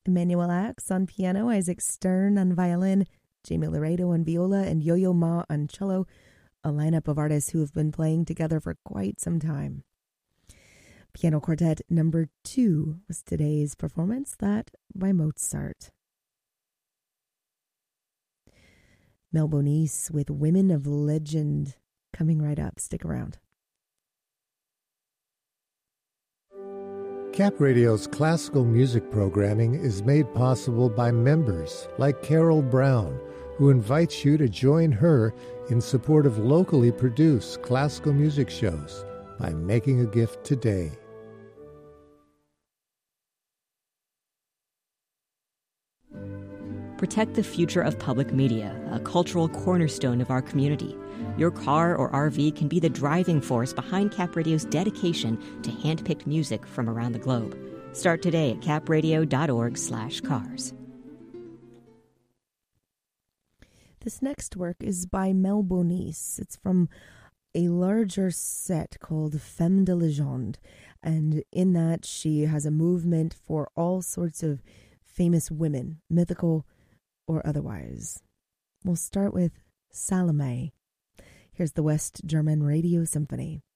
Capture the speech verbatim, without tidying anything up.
Emmanuel Axe on piano, Isaac Stern on violin, Jamie Laredo on viola, and Yo-Yo Ma on cello, a lineup of artists who have been playing together for quite some time. Piano Quartet number two was today's performance, that by Mozart. Mel Bonis with Women of Legend coming right up. Stick around. Cap Radio's classical music programming is made possible by members like Carol Brown, who invites you to join her in support of locally produced classical music shows by making a gift today. Protect the future of public media, a cultural cornerstone of our community. Your car or R V can be the driving force behind Cap Radio's dedication to hand-picked music from around the globe. Start today at capradio.org slash cars. This next work is by Mel Bonis. It's from a larger set called Femme de Légende, and in that she has a movement for all sorts of famous women, mythical or otherwise. We'll start with Salome. Here's the West German Radio Symphony.